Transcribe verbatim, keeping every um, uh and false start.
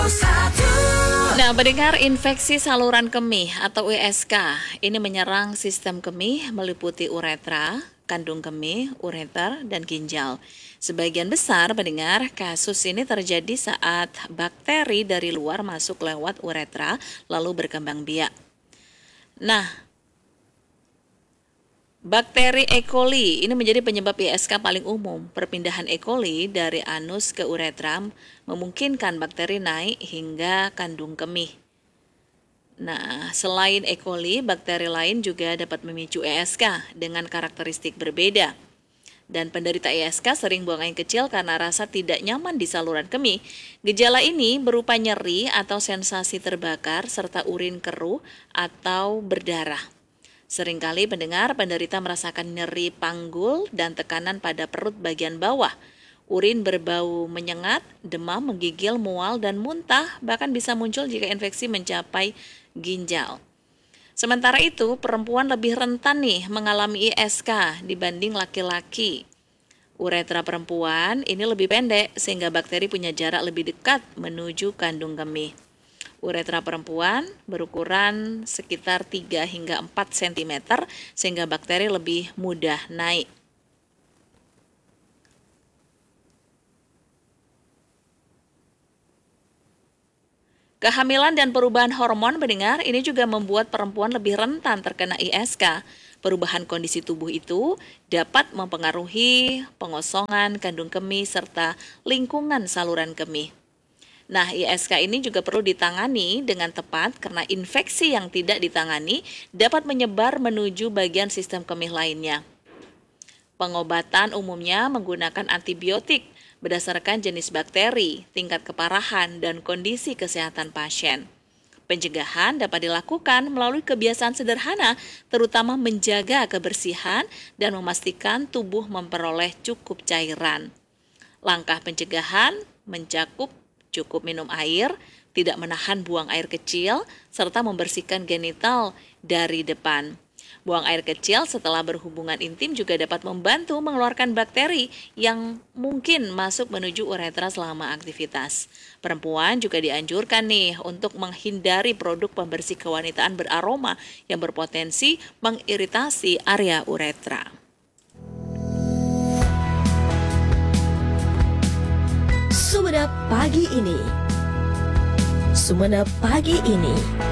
Nah, pendengar, infeksi saluran kemih atau I S K ini menyerang sistem kemih meliputi uretra, kandung kemih, ureter, dan ginjal. Sebagian besar pendengar, kasus ini terjadi saat bakteri dari luar masuk lewat uretra lalu berkembang biak. Nah, bakteri E. coli ini menjadi penyebab I S K paling umum. Perpindahan E. coli dari anus ke uretra memungkinkan bakteri naik hingga kandung kemih. Nah, selain E. coli, bakteri lain juga dapat memicu I S K dengan karakteristik berbeda. Dan penderita I S K sering buang air kecil karena rasa tidak nyaman di saluran kemih. Gejala ini berupa nyeri atau sensasi terbakar serta urin keruh atau berdarah. Seringkali pendengar penderita merasakan nyeri panggul dan tekanan pada perut bagian bawah. Urin berbau menyengat, demam, menggigil, mual, dan muntah bahkan bisa muncul jika infeksi mencapai ginjal. Sementara itu, perempuan lebih rentan nih mengalami I S K dibanding laki-laki. Uretra perempuan ini lebih pendek sehingga bakteri punya jarak lebih dekat menuju kandung kemih. Uretra perempuan berukuran sekitar tiga hingga empat sentimeter sehingga bakteri lebih mudah naik. Kehamilan dan perubahan hormon pendengar ini juga membuat perempuan lebih rentan terkena I S K. Perubahan kondisi tubuh itu dapat mempengaruhi pengosongan kandung kemih serta lingkungan saluran kemih. Nah, I S K ini juga perlu ditangani dengan tepat karena infeksi yang tidak ditangani dapat menyebar menuju bagian sistem kemih lainnya. Pengobatan umumnya menggunakan antibiotik berdasarkan jenis bakteri, tingkat keparahan, dan kondisi kesehatan pasien. Pencegahan dapat dilakukan melalui kebiasaan sederhana, terutama menjaga kebersihan dan memastikan tubuh memperoleh cukup cairan. Langkah pencegahan mencakup cukup minum air, tidak menahan buang air kecil, serta membersihkan genital dari depan. Buang air kecil setelah berhubungan intim juga dapat membantu mengeluarkan bakteri yang mungkin masuk menuju uretra selama aktivitas. Perempuan juga dianjurkan nih untuk menghindari produk pembersih kewanitaan beraroma yang berpotensi mengiritasi area uretra. Sumenep pagi ini. Sumenep pagi ini.